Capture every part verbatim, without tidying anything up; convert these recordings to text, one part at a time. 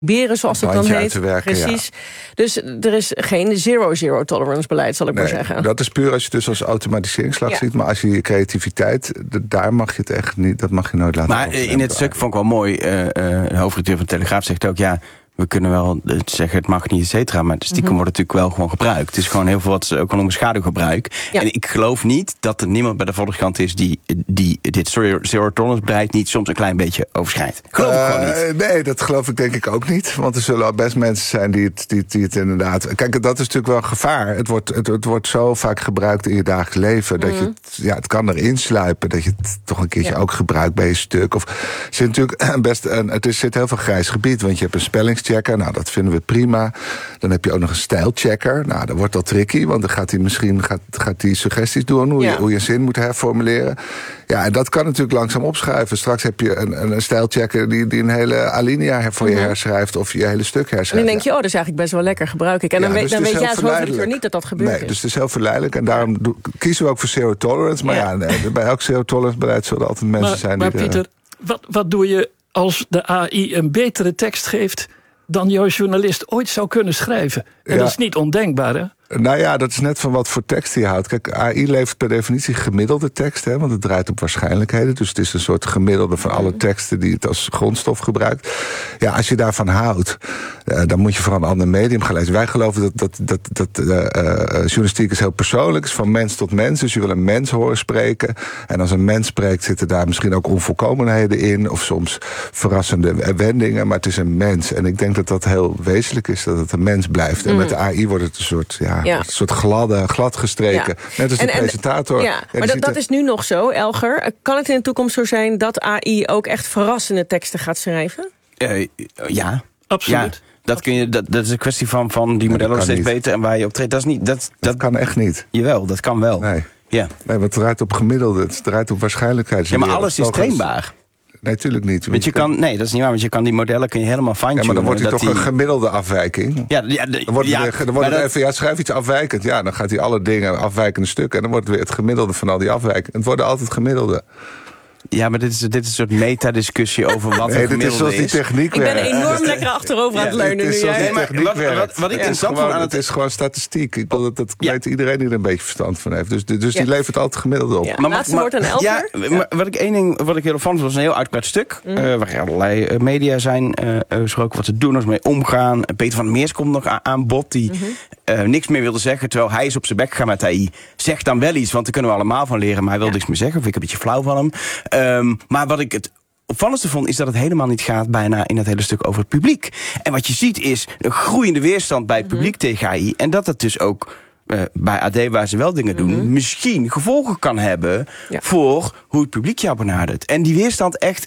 beren, zoals het dan heet. Werken, precies. Ja. Dus er is geen zero-zero tolerance beleid, zal ik nee, maar zeggen. Dat is puur als je dus als automatiseringsslag ja. ziet. Maar als je je creativiteit, daar mag je het echt niet, dat mag je nooit laten. Maar in het stuk vond ik wel mooi, uh, uh, de hoofdredacteur van de Telegraaf zegt ook, ja, we kunnen wel zeggen, het mag niet, et cetera. Maar stiekem mm-hmm. wordt het natuurlijk wel gewoon gebruikt. Het is gewoon heel veel wat economisch schaduwgebruik. Ja. En ik geloof niet dat er niemand bij de Volkskrant is die, die dit zero-tolerance beleid niet soms een klein beetje overschrijdt. Geloof uh, ik gewoon niet. Nee, dat geloof ik denk ik ook niet. Want er zullen al best mensen zijn die het, die, die het inderdaad... Kijk, dat is natuurlijk wel gevaar. Het wordt, het, het wordt zo vaak gebruikt in je dagelijks leven. Mm-hmm. Dat je het, ja, het kan erin sluipen. Dat je het toch een keertje ja. ook gebruikt bij je stuk. Of er zit natuurlijk best een, het is, zit heel veel grijs gebied. Want je hebt een spellingschecker. Nou, dat vinden we prima. Dan heb je ook nog een stijlchecker. Nou, dan wordt dat tricky, want dan gaat hij misschien gaat, gaat hij suggesties doen hoe, ja. je, hoe je een zin moet herformuleren. Ja, en dat kan natuurlijk langzaam opschuiven. Straks heb je een, een, een stijlchecker die, die een hele alinea voor je mm-hmm. herschrijft of je hele stuk herschrijft. En dan denk je, oh, dat is eigenlijk best wel lekker, gebruik ik. En ja, dan, dus dan weet jij als hoofdredacteur niet dat dat gebeurt. Nee, is. dus het is heel verleidelijk. En daarom do- kiezen we ook voor zero tolerance. Maar ja, ja nee, bij elk zero tolerance beleid zullen er altijd mensen maar, zijn maar die... Maar Pieter, de, wat, wat doe je als de A I een betere tekst geeft dan jouw journalist ooit zou kunnen schrijven? En ja. dat is niet ondenkbaar, hè? Nou ja, dat is net van wat voor tekst je houdt. Kijk, A I levert per definitie gemiddelde tekst, hè, want het draait op waarschijnlijkheden. Dus het is een soort gemiddelde van alle teksten die het als grondstof gebruikt. Ja, als je daarvan houdt, uh, dan moet je vooral een ander medium gaan lezen. Wij geloven dat, dat, dat, dat uh, uh, journalistiek is heel persoonlijk, is van mens tot mens. Dus je wil een mens horen spreken. En als een mens spreekt, zitten daar misschien ook onvolkomenheden in, of soms verrassende wendingen, maar het is een mens. En ik denk dat dat heel wezenlijk is, dat het een mens blijft. En mm. met de A I wordt het een soort... Ja, Ja. Een soort gladde, glad gestreken. Ja. Net als de en, presentator. Ja, maar dat, dat is nu nog zo, Elger. Kan het in de toekomst zo zijn dat A I ook echt verrassende teksten gaat schrijven? Uh, ja. Absoluut. Ja. Dat, kun je, dat, dat is een kwestie van, van die modellen nee, steeds niet. beter en waar je op treedt. Dat, is niet, dat, dat, dat kan echt niet. Jawel, dat kan wel. Nee, ja. nee want het draait op gemiddelde. Het draait op waarschijnlijkheid. Ja, maar alles is trainbaar. Nee, natuurlijk niet. Want je kan, nee, dat is niet waar, want je kan die modellen kun je helemaal fine-tunen. Ja, maar dan wordt hij toch die... een gemiddelde afwijking. Ja, ja, de, dan wordt ja, het, dan wordt het dat... even, ja, schrijf iets afwijkend. Ja, dan gaat hij alle dingen afwijkende stukken. En dan wordt het weer het gemiddelde van al die afwijkingen. Het worden altijd gemiddelde. Ja, maar dit is, dit is een soort metadiscussie over wat nee, een gemiddelde is. Dit is zoals die techniek Ik ben enorm lekker achterover aan het leunen nu. Ja, nee, maar wat, wat, wat, wat ik ja, interessant vond aan het... Het is gewoon statistiek. Ik bedoel, dat dat ja. weet iedereen die er een beetje verstand van heeft. Dus, dus die ja. levert altijd gemiddelde op. Ja. Maar, Laatste woord aan Elger. Ja, ja. Maar wat ik één ding wat ik heel opvallend was, een heel uitgebreid stuk. Mm. Uh, waar allerlei uh, media zijn uh, gesproken wat ze doen, of mee omgaan. Peter van der Meers komt nog aan, aan bod, die mm-hmm. uh, niks meer wilde zeggen, terwijl hij is op zijn bek gegaan met A I. Zeg dan wel iets, want daar kunnen we allemaal van leren, maar hij wil ja. niks meer zeggen. Of ik een beetje flauw van hem. Um, maar wat ik het opvallendste vond, is dat het helemaal niet gaat bijna in het hele stuk over het publiek. En wat je ziet is een groeiende weerstand bij het publiek mm-hmm. tegen A I. En dat het dus ook uh, bij A D, waar ze wel dingen doen, mm-hmm. misschien gevolgen kan hebben ja. voor hoe het publiek jou benadert. En die weerstand echt...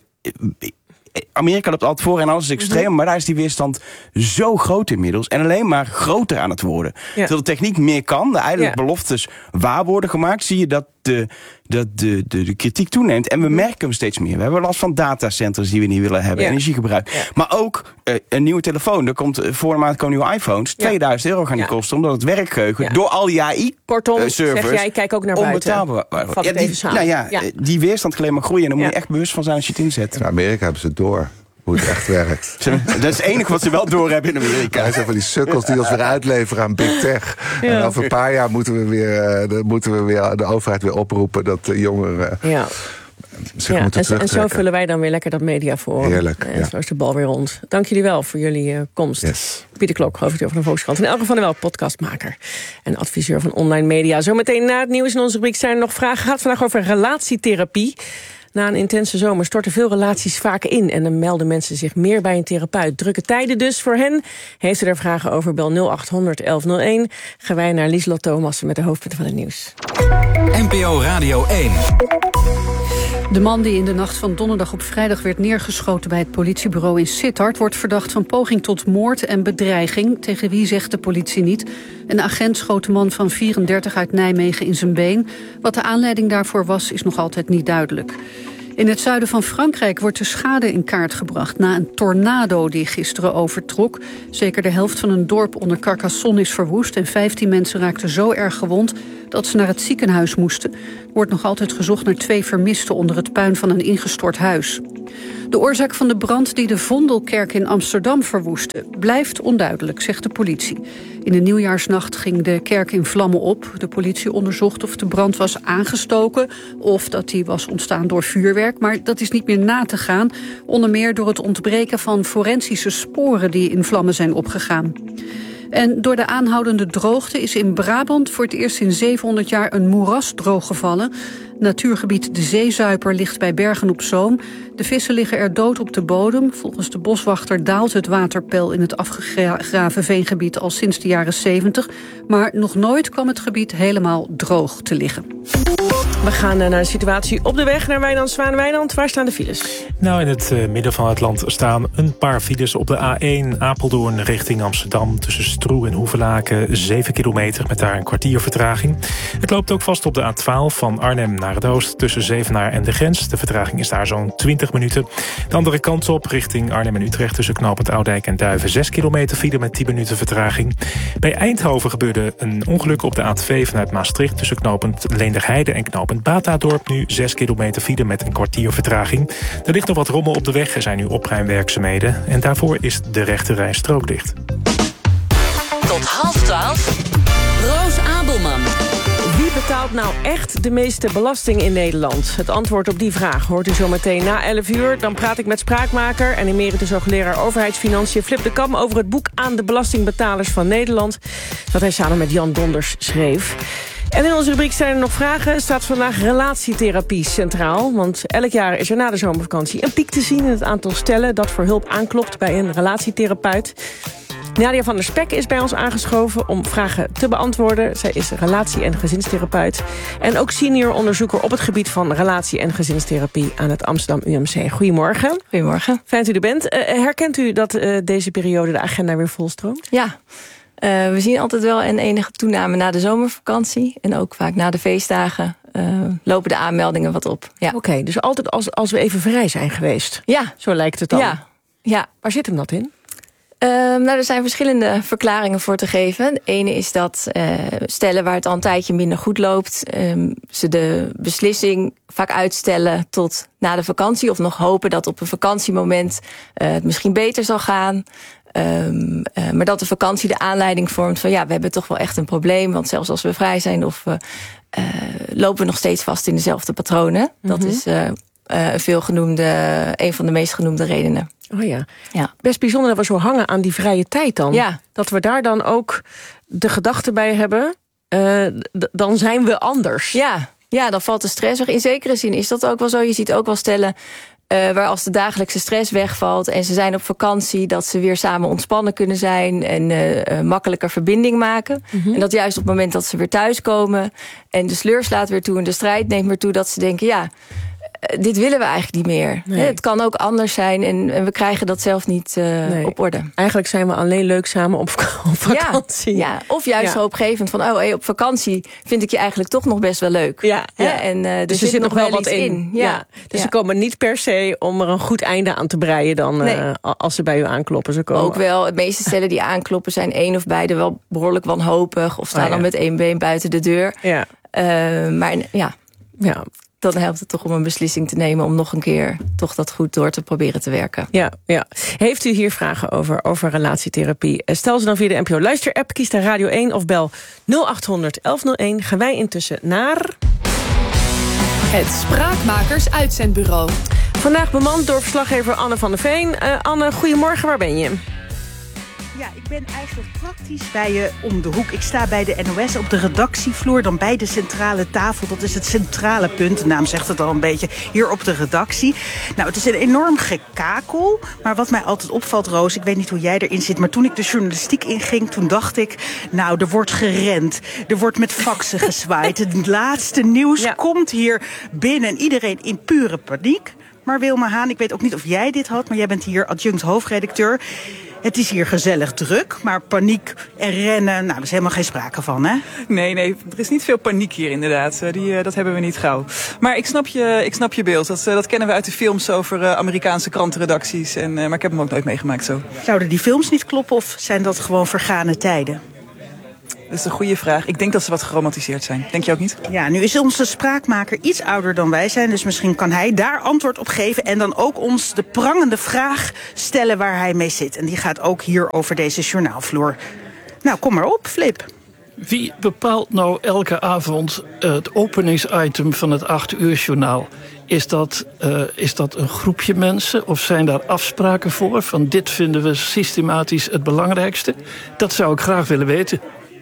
Amerika loopt altijd voor en alles is extreem, mm-hmm. maar daar is die weerstand zo groot inmiddels en alleen maar groter aan het worden. Ja. Terwijl de techniek meer kan, de eigenlijk ja. beloftes waar worden gemaakt, zie je dat de, dat de, de, de kritiek toeneemt. En we mm-hmm. merken hem steeds meer. We hebben last van datacenters die we niet willen hebben, ja. energiegebruik. Ja. Maar ook uh, een nieuwe telefoon. Er komt uh, voor de maand komen nieuwe iPhones. Ja. tweeduizend euro gaan die ja. kosten, omdat het werkgeheugen ja. door al die A I Kortom, uh, servers zeg jij, kijk ook naar buiten. Onbetaalbaar. Vat het ja, die, even samen. Nou ja, ja. die weerstand kan alleen maar groeien. En daar ja. moet je echt bewust van zijn als je het inzet. In Amerika hebben ze het door. Hoe het echt werkt. Dat is het enige wat ze wel doorhebben in Amerika. Hij zijn van die sukkels die ons weer uitleveren aan Big Tech. Ja. En over een paar jaar moeten we weer, uh, moeten we weer de overheid weer oproepen dat de jongeren uh, ja. zich ja, moeten en, en zo vullen wij dan weer lekker dat mediaforum. Heerlijk. En ja. zo is de bal weer rond. Dank jullie wel voor jullie uh, komst. Yes. Pieter Klok, hoofdredacteur van de Volkskrant. En Elger van der Wel, podcastmaker en adviseur van online media. Zometeen na het nieuws in onze rubriek zijn er nog vragen. Het gaat vandaag over relatietherapie. Na een intense zomer storten veel relaties vaak in en dan melden mensen zich meer bij een therapeut. Drukke tijden dus voor hen. Heeft u er vragen over, bel nul acht honderd elf nul één. Gaan wij naar Lieselot Thomassen met de hoofdpunten van het nieuws. N P O Radio één. De man die in de nacht van donderdag op vrijdag werd neergeschoten bij het politiebureau in Sittard wordt verdacht van poging tot moord en bedreiging. Tegen wie zegt de politie niet. Een agent schoot de man van vierendertig uit Nijmegen in zijn been. Wat de aanleiding daarvoor was, is nog altijd niet duidelijk. In het zuiden van Frankrijk wordt de schade in kaart gebracht na een tornado die gisteren overtrok. Zeker de helft van een dorp onder Carcassonne is verwoest en vijftien mensen raakten zo erg gewond dat ze naar het ziekenhuis moesten. Er wordt nog altijd gezocht naar twee vermisten onder het puin van een ingestort huis. De oorzaak van de brand die de Vondelkerk in Amsterdam verwoestte blijft onduidelijk, zegt de politie. In de nieuwjaarsnacht ging de kerk in vlammen op. De politie onderzocht of de brand was aangestoken of dat die was ontstaan door vuurwerk. Maar dat is niet meer na te gaan, onder meer door het ontbreken van forensische sporen die in vlammen zijn opgegaan. En door de aanhoudende droogte is in Brabant voor het eerst in zevenhonderd jaar een moeras drooggevallen. Natuurgebied De Zeezuiper ligt bij Bergen op Zoom. De vissen liggen er dood op de bodem. Volgens de boswachter daalt het waterpeil in het afgegraven veengebied al sinds de jaren zeventig. Maar nog nooit kwam het gebied helemaal droog te liggen. We gaan naar de situatie op de weg naar Wijnand Zwaan. Wijnand, waar staan de files? Nou, in het uh, midden van het land staan een paar files op de A één Apeldoorn richting Amsterdam. Tussen Stroe en Hoevelaken, zeven kilometer met daar een kwartier vertraging. Het loopt ook vast op de A twaalf van Arnhem naar het oosten tussen Zevenaar en de grens. De vertraging is daar zo'n twintig minuten. De andere kant op richting Arnhem en Utrecht tussen knooppunt Oudijk en Duiven. zes kilometer file met tien minuten vertraging. Bij Eindhoven gebeurde een ongeluk op de A twee vanuit Maastricht tussen knooppunt Leenderheide en knooppunt Batadorp. Nu zes kilometer file met een kwartier vertraging. Er ligt nog wat rommel op de weg. Er zijn nu opruimwerkzaamheden. En daarvoor is de rechte rijstrook dicht. Tot half twaalf. Roos Abelman. Wie betaalt nou echt de meeste belasting in Nederland? Het antwoord op die vraag hoort u zo meteen na elf uur. Dan praat ik met spraakmaker en emeritus hoogleraar overheidsfinanciën Flip de Kam over het boek Aan de belastingbetalers van Nederland, dat hij samen met Jan Donders schreef. En in onze rubriek zijn er nog vragen. Staat vandaag relatietherapie centraal. Want elk jaar is er na de zomervakantie een piek te zien in het aantal stellen dat voor hulp aanklopt bij een relatietherapeut. Nadia van der Spek is bij ons aangeschoven om vragen te beantwoorden. Zij is relatie- en gezinstherapeut. En ook senior onderzoeker op het gebied van relatie- en gezinstherapie aan het Amsterdam U M C. Goedemorgen. Goedemorgen. Fijn dat u er bent. Uh, herkent u dat uh, deze periode de agenda weer volstroomt? Ja. Uh, we zien altijd wel een enige toename na de zomervakantie. En ook vaak na de feestdagen uh, lopen de aanmeldingen wat op. Ja. Oké, okay, dus altijd als, als we even vrij zijn geweest. Ja. Zo lijkt het dan. Ja. Ja. Waar zit hem dat in? Uh, nou, er zijn verschillende verklaringen voor te geven. De ene is dat uh, stellen waar het al een tijdje minder goed loopt, um, ze de beslissing vaak uitstellen tot na de vakantie, of nog hopen dat op een vakantiemoment uh, het misschien beter zal gaan. Um, uh, maar dat de vakantie de aanleiding vormt van ja, we hebben toch wel echt een probleem. Want zelfs als we vrij zijn of uh, uh, lopen we nog steeds vast in dezelfde patronen. Mm-hmm. Dat is uh, uh, veel genoemde, een van de meest genoemde redenen. Oh ja. Ja. Best bijzonder dat we zo hangen aan die vrije tijd dan. Ja. Dat we daar dan ook de gedachte bij hebben, uh, d- dan zijn we anders. Ja. Ja, dan valt de stress weg. In zekere zin is dat ook wel zo. Je ziet ook wel stellen Uh, waar als de dagelijkse stress wegvalt en ze zijn op vakantie, dat ze weer samen ontspannen kunnen zijn en uh, uh, makkelijker verbinding maken. Mm-hmm. En dat juist op het moment dat ze weer thuiskomen en de sleur slaat weer toe en de strijd neemt weer toe, dat ze denken, ja, dit willen we eigenlijk niet meer. Nee. Het kan ook anders zijn en, en we krijgen dat zelf niet uh, nee. op orde. Eigenlijk zijn we alleen leuk samen op, op vakantie. Ja, ja. Of juist ja. hoopgevend van, oh, hey, op vakantie vind ik je eigenlijk toch nog best wel leuk. Ja, ja. En, uh, dus er zit nog wel wat in. in. Ja. Ja. Dus ja. ze komen niet per se om er een goed einde aan te breien dan nee. uh, als ze bij u aankloppen. Ze komen. Ook wel, de meeste stellen die aankloppen zijn één of beide wel behoorlijk wanhopig of staan oh, ja. dan met één been buiten de deur. Ja. Uh, maar ja... ja. Dan helpt het toch om een beslissing te nemen om nog een keer toch dat goed door te proberen te werken. Ja, ja. Heeft u hier vragen over, over relatietherapie? Stel ze dan via de N P O Luister-app, kies daar Radio één of bel nul acht honderd elf nul één. Gaan wij intussen naar het Spraakmakers Uitzendbureau. Vandaag bemand door verslaggever Anne van der Veen. Uh, Anne, goedemorgen, waar ben je? Ja, ik ben eigenlijk praktisch bij je om de hoek. Ik sta bij de N O S op de redactievloer, dan bij de centrale tafel. Dat is het centrale punt, de naam zegt het al een beetje, hier op de redactie. Nou, het is een enorm gekakel, maar wat mij altijd opvalt, Roos, ik weet niet hoe jij erin zit, maar toen ik de journalistiek inging, toen dacht ik, nou, er wordt gerend, er wordt met faxen gezwaaid. Het laatste nieuws ja. komt hier binnen en iedereen in pure paniek. Maar Wilma Haan, ik weet ook niet of jij dit had, maar jij bent hier adjunct hoofdredacteur. Het is hier gezellig druk, maar paniek en rennen, nou, daar is helemaal geen sprake van, hè? Nee, nee, er is niet veel paniek hier inderdaad. Die, uh, dat hebben we niet gauw. Maar ik snap je, ik snap je beeld. Dat, uh, dat kennen we uit de films over uh, Amerikaanse krantenredacties. En, uh, maar ik heb hem ook nooit meegemaakt zo. Zouden die films niet kloppen of zijn dat gewoon vergane tijden? Dat is een goede vraag. Ik denk dat ze wat geromantiseerd zijn. Denk je ook niet? Ja, nu is onze spraakmaker iets ouder dan wij zijn, dus misschien kan hij daar antwoord op geven en dan ook ons de prangende vraag stellen waar hij mee zit. En die gaat ook hier over deze journaalvloer. Nou, kom maar op, Flip. Wie bepaalt nou elke avond het openingsitem van het acht uur journaal? Is dat, uh, is dat een groepje mensen of zijn daar afspraken voor? Van dit vinden we systematisch het belangrijkste? Dat zou ik graag willen weten.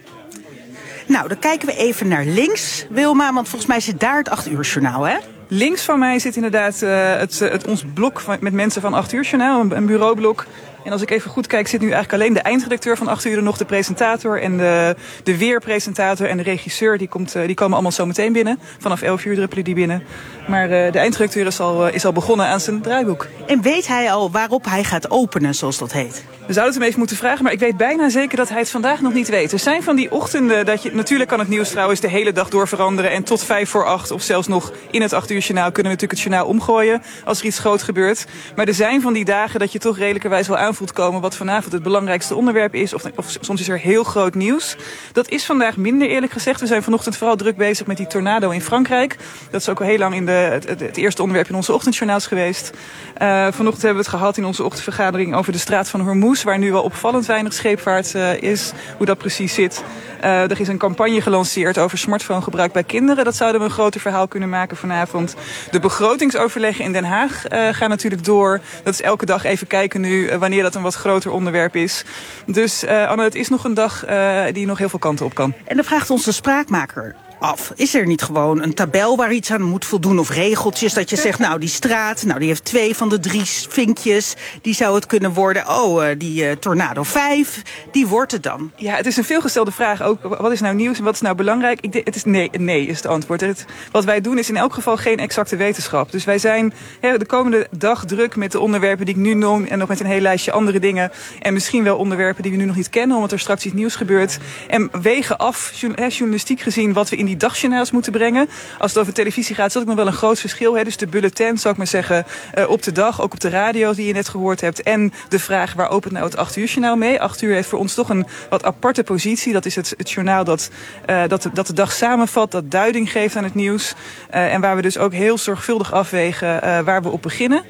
Nou, dan kijken we even naar links, Wilma, want volgens mij zit daar het acht uur journaal, hè? Links van mij zit inderdaad uh, het, het, ons blok van, met mensen van acht uur journaal, een, een bureaublok. En als ik even goed kijk, zit nu eigenlijk alleen de eindredacteur van acht uur er nog, de presentator en de, de weerpresentator en de regisseur. Die, komt, die komen allemaal zo meteen binnen. Vanaf elf uur druppelen die binnen. Maar uh, de eindredacteur is al, uh, is al begonnen aan zijn draaiboek. En weet hij al waarop hij gaat openen, zoals dat heet? We zouden het hem even moeten vragen, maar ik weet bijna zeker dat hij het vandaag nog niet weet. Er zijn van die ochtenden dat je... Natuurlijk kan het nieuws trouwens de hele dag door veranderen. En tot vijf voor acht of zelfs nog in het acht uur journaal kunnen we natuurlijk het journaal omgooien als er iets groot gebeurt. Maar er zijn van die dagen dat je toch redelijkerwijs wel aan voelt komen wat vanavond het belangrijkste onderwerp is. Of, of soms is er heel groot nieuws. Dat is vandaag minder, eerlijk gezegd. We zijn vanochtend vooral druk bezig met die tornado in Frankrijk. Dat is ook al heel lang in de, het, het, het eerste onderwerp in onze ochtendjournaals geweest. Uh, vanochtend hebben we het gehad in onze ochtendvergadering over de straat van Hormuz, waar nu wel opvallend weinig scheepvaart uh, is. Hoe dat precies zit. Uh, er is een campagne gelanceerd over smartphonegebruik bij kinderen. Dat zouden we een groter verhaal kunnen maken vanavond. De begrotingsoverleggen in Den Haag uh, gaan natuurlijk door. Dat is elke dag even kijken nu uh, wanneer dat een wat groter onderwerp is. Dus uh, Anne, het is nog een dag uh, die nog heel veel kanten op kan. En dan vraagt onze spraakmaker af. Is er niet gewoon een tabel waar iets aan moet voldoen of regeltjes dat je zegt, nou die straat, nou die heeft twee van de drie vinkjes, die zou het kunnen worden. Oh, uh, die uh, tornado vijf, die wordt het dan. Ja, het is een veelgestelde vraag ook. Wat is nou nieuws en wat is nou belangrijk? Ik denk, het is nee, nee is het antwoord. Het, wat wij doen is in elk geval geen exacte wetenschap. Dus wij zijn hè, de komende dag druk met de onderwerpen die ik nu noem en nog met een heel lijstje andere dingen. En misschien wel onderwerpen die we nu nog niet kennen, omdat er straks iets nieuws gebeurt. En wegen af, journalistiek gezien, wat we in die dagjournaals moeten brengen. Als het over televisie gaat, is dat ook nog wel een groot verschil. Hè? Dus de bulletin, zou ik maar zeggen, uh, op de dag, ook op de radio die je net gehoord hebt. En de vraag, waar opent nou het acht uur journaal mee? acht uur heeft voor ons toch een wat aparte positie. Dat is het, het journaal dat, uh, dat, de, dat de dag samenvat, dat duiding geeft aan het nieuws. Uh, en waar we dus ook heel zorgvuldig afwegen uh, waar we op beginnen.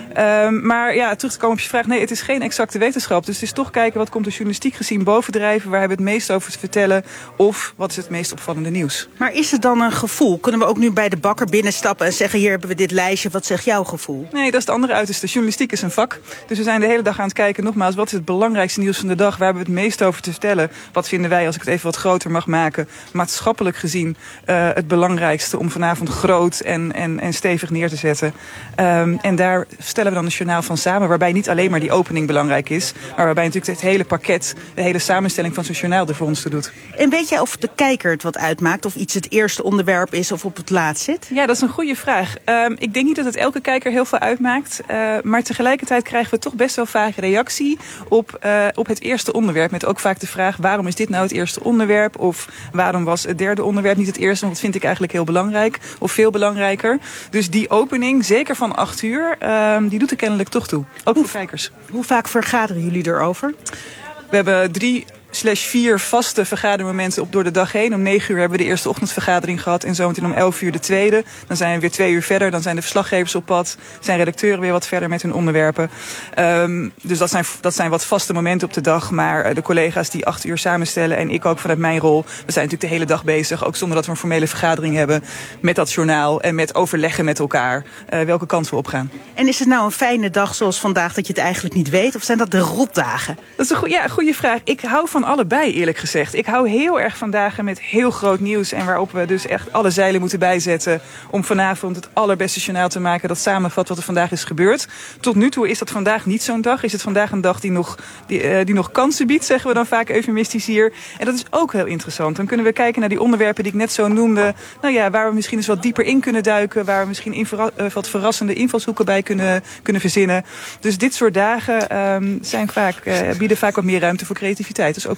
Um, maar ja, terug te komen op je vraag. Nee, het is geen exacte wetenschap. Dus het is toch kijken wat komt er journalistiek gezien bovendrijven. Waar hebben we het meest over te vertellen? Of wat is het meest opvallende nieuws? Maar is het dan een gevoel? Kunnen we ook nu bij de bakker binnenstappen en zeggen, hier hebben we dit lijstje. Wat zegt jouw gevoel? Nee, dat is het andere uiterste. Journalistiek is een vak. Dus we zijn de hele dag aan het kijken. Nogmaals, wat is het belangrijkste nieuws van de dag? Waar hebben we het meest over te vertellen? Wat vinden wij, als ik het even wat groter mag maken, maatschappelijk gezien uh, het belangrijkste om vanavond groot en, en, en stevig neer te zetten? Um, en daar stellen we dan een journaal van samen, waarbij niet alleen maar die opening belangrijk is, maar waarbij natuurlijk het hele pakket, de hele samenstelling van zo'n journaal er voor ons toe doet. En weet jij of de kijker het wat uitmaakt? Of iets het eerste onderwerp is of op het laatst zit? Ja, dat is een goede vraag. Um, ik denk niet dat het elke kijker heel veel uitmaakt. Uh, maar tegelijkertijd krijgen we toch best wel vaak reactie op, uh, op het eerste onderwerp. Met ook vaak de vraag, waarom is dit nou het eerste onderwerp? Of waarom was het derde onderwerp niet het eerste? Want dat vind ik eigenlijk heel belangrijk. Of veel belangrijker. Dus die opening, zeker van acht uur, um, die doet er kennelijk toch toe. Ook voor kijkers. Hoe vaak vergaderen jullie erover? We hebben drie slash vier vaste vergadermomenten op door de dag heen. Om negen uur hebben we de eerste ochtendvergadering gehad. En zometeen om elf uur de tweede. Dan zijn we weer twee uur verder. Dan zijn de verslaggevers op pad. Zijn redacteuren weer wat verder met hun onderwerpen. Um, dus dat zijn, dat zijn wat vaste momenten op de dag. Maar de collega's die acht uur samenstellen en ik ook vanuit mijn rol. We zijn natuurlijk de hele dag bezig. Ook zonder dat we een formele vergadering hebben. Met dat journaal. En met overleggen met elkaar. Uh, welke kant we opgaan. En is het nou een fijne dag zoals vandaag dat je het eigenlijk niet weet? Of zijn dat de rotdagen? Dat is een goede, ja, goede vraag. Ik hou van allebei, eerlijk gezegd. Ik hou heel erg van dagen met heel groot nieuws en waarop we dus echt alle zeilen moeten bijzetten om vanavond het allerbeste journaal te maken dat samenvat wat er vandaag is gebeurd. Tot nu toe is dat vandaag niet zo'n dag. Is het vandaag een dag die nog, die, uh, die nog kansen biedt, zeggen we dan vaak eufemistisch hier. En dat is ook heel interessant. Dan kunnen we kijken naar die onderwerpen die ik net zo noemde. Nou ja, waar we misschien eens wat dieper in kunnen duiken, waar we misschien infra- uh, wat verrassende invalshoeken bij kunnen, kunnen verzinnen. Dus dit soort dagen um, zijn vaak, uh, bieden vaak wat meer ruimte voor creativiteit. Dus ook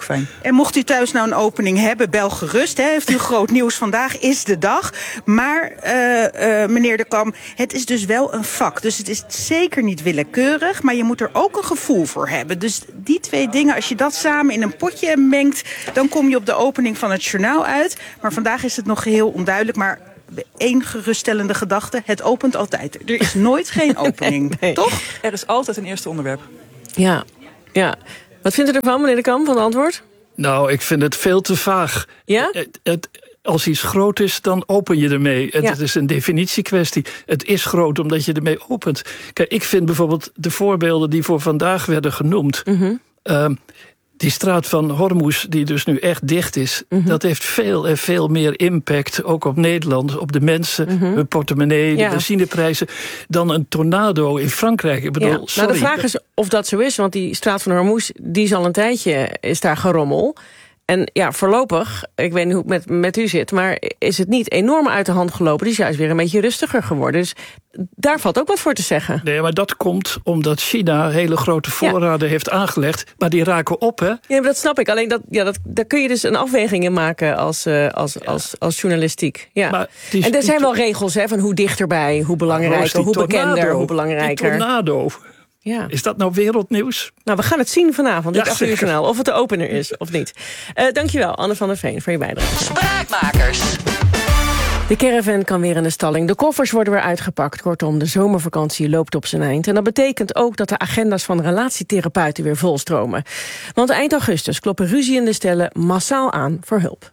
fijn. En mocht u thuis nou een opening hebben, bel gerust. Hè. Heeft u groot nieuws, vandaag is de dag. Maar, uh, uh, meneer De Kam, het is dus wel een vak. Dus het is zeker niet willekeurig, maar je moet er ook een gevoel voor hebben. Dus die twee dingen, als je dat samen in een potje mengt, dan kom je op de opening van het journaal uit. Maar vandaag is het nog geheel onduidelijk, maar één geruststellende gedachte, het opent altijd. Er is nooit geen opening, nee, nee. Toch? Er is altijd een eerste onderwerp. Ja, ja. Wat vindt u ervan, meneer De Kam, van het antwoord? Nou, ik vind het veel te vaag. Ja? Het, het, als iets groot is, dan open je ermee. Het, ja. het is een definitiekwestie. Het is groot omdat je ermee opent. Kijk, ik vind bijvoorbeeld de voorbeelden die voor vandaag werden genoemd. Mm-hmm. Uh, die straat van Hormuz, die dus nu echt dicht is, mm-hmm. dat heeft veel en veel meer impact, ook op Nederland, op de mensen, mm-hmm. hun portemonnee, ja. de benzineprijzen, dan een tornado in Frankrijk. Ik bedoel, ja. sorry. Nou, de vraag is of dat zo is, want die straat van Hormuz, die is al een tijdje, is daar gerommel. En ja, voorlopig, ik weet niet hoe het met, met u zit, maar is het niet enorm uit de hand gelopen. Die is juist weer een beetje rustiger geworden. Dus daar valt ook wat voor te zeggen. Nee, maar dat komt omdat China hele grote voorraden ja. heeft aangelegd. Maar die raken op, hè? Ja, maar dat snap ik. Alleen dat, ja, dat, daar kun je dus een afweging in maken als, uh, als, ja. als, als journalistiek. Ja. Maar die, en er zijn wel regels, hè, van hoe dichterbij, hoe belangrijker, hoe tornado, bekender, hoe belangrijker. Die tornado. Ja. Is dat nou wereldnieuws? Nou, we gaan het zien vanavond, dit acht uur journaal, of het de opener is of niet. Uh, dankjewel, Anne van der Veen, voor je bijdrage. Spraakmakers. De caravan kan weer in de stalling. De koffers worden weer uitgepakt. Kortom, de zomervakantie loopt op zijn eind. En dat betekent ook dat de agenda's van relatietherapeuten weer volstromen. Want eind augustus kloppen ruziende stellen massaal aan voor hulp.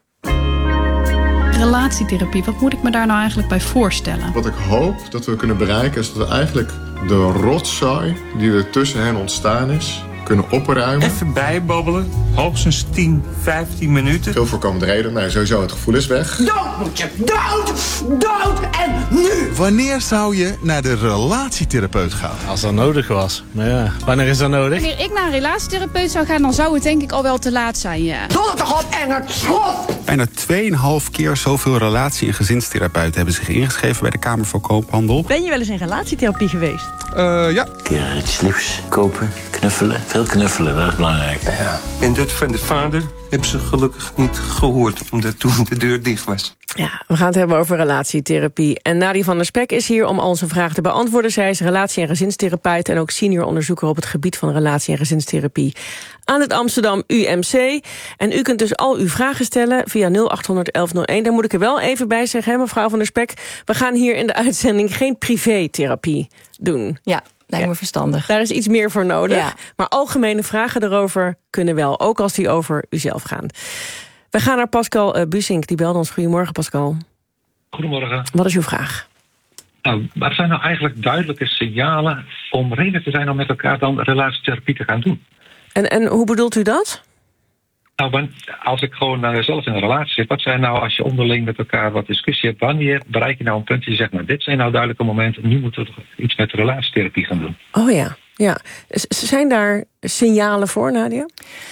Relatietherapie, wat moet ik me daar nou eigenlijk bij voorstellen? Wat ik hoop dat we kunnen bereiken is dat we eigenlijk de rotzooi die er tussen hen ontstaan is, kunnen opruimen. Even bijbabbelen, hoogstens tien, vijftien minuten. Veel voorkomende reden, nou sowieso het gevoel is weg. Dood moet je, dood, dood en nu! Wanneer zou je naar de relatietherapeut gaan? Als dat nodig was. Maar ja, wanneer is dat nodig? Wanneer ik naar een relatietherapeut zou gaan, dan zou het denk ik al wel te laat zijn, ja. Doe het toch op en het schot! Bijna tweeënhalf keer zoveel relatie- en gezinstherapeuten hebben zich ingeschreven bij de Kamer voor Koophandel. Ben je wel eens in relatietherapie geweest? Uh, ja. Een keer iets nieuws kopen, knuffelen. Veel knuffelen, dat is belangrijk. Ja. En dat van de vader hebben ze gelukkig niet gehoord, omdat toen de deur dicht was. Ja, we gaan het hebben over relatietherapie. En Nadia van der Spek is hier om al onze vragen te beantwoorden. Zij is relatie- en gezinstherapeut en ook senior onderzoeker op het gebied van relatie- en gezinstherapie aan het Amsterdam U M C. En u kunt dus al uw vragen stellen via nul acht honderd elf nul één. Daar moet ik er wel even bij zeggen, hè, mevrouw van der Spek. We gaan hier in de uitzending geen privé-therapie doen. Ja. Lijkt me verstandig. Daar is iets meer voor nodig. Ja. Maar algemene vragen erover kunnen wel, ook als die over uzelf gaan. We gaan naar Pascal uh, Busink, die belde ons. Goedemorgen, Pascal. Goedemorgen. Wat is uw vraag? Nou, wat zijn nou eigenlijk duidelijke signalen om reden te zijn om met elkaar dan relatietherapie te gaan doen? En, en hoe bedoelt u dat? Nou, want als ik gewoon uh, zelf in een relatie zit, wat zijn nou als je onderling met elkaar wat discussie hebt, wanneer bereik je nou een punt dat je zegt, nou dit zijn nou duidelijke momenten, nu moeten we toch iets met relatietherapie gaan doen? Oh ja, ja. Z- zijn daar signalen voor, Nadia?